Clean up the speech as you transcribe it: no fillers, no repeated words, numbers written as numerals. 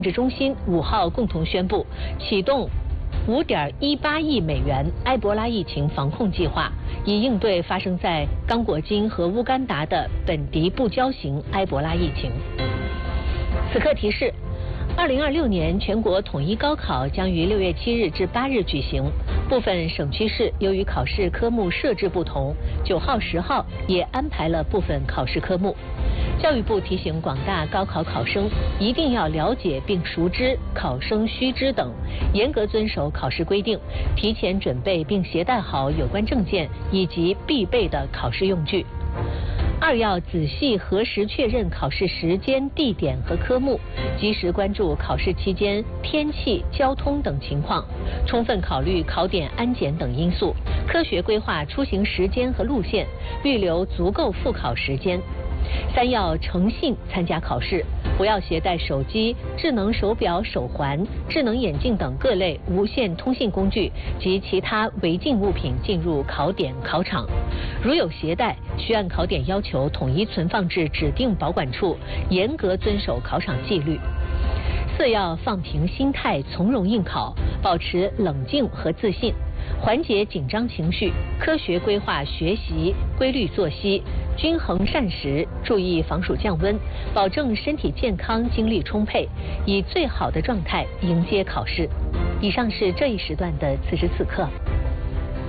治中心5号共同宣布启动5.18亿美元埃博拉疫情防控计划，以应对发生在刚果金和乌干达的本地不交型埃博拉疫情。此刻提示：2026年全国统一高考将于6月7日至8日举行，部分省区市由于考试科目设置不同，9号、10号也安排了部分考试科目。教育部提醒广大高考考生一定要了解并熟知考生须知等，严格遵守考试规定，提前准备并携带好有关证件以及必备的考试用具。2要仔细核实确认考试时间、地点和科目，及时关注考试期间天气、交通等情况，充分考虑考点安检等因素，科学规划出行时间和路线，预留足够复考时间。3要诚信参加考试，不要携带手机、智能手表、手环、智能眼镜等各类无线通信工具及其他违禁物品进入考点、考场。如有携带，需按考点要求统一存放至指定保管处，严格遵守考场纪律。4要放平心态，从容应考，保持冷静和自信，缓解紧张情绪，科学规划学习，规律作息，均衡膳食，注意防暑降温，保证身体健康、精力充沛，以最好的状态迎接考试。以上是这一时段的此时此刻。